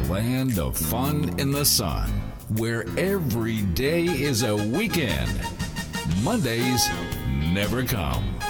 land of fun in the sun, where every day is a weekend. Mondays never come.